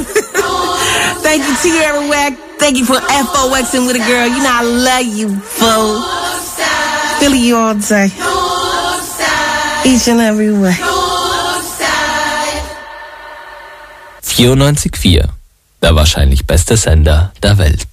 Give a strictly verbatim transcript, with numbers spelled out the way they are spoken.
Thank you, Tierra Whack. Thank you for F O Xing with a girl. You know I love you, fool. Philly you all day. Each and every way. vierundneunzig Komma vier. Der wahrscheinlich beste Sender der Welt.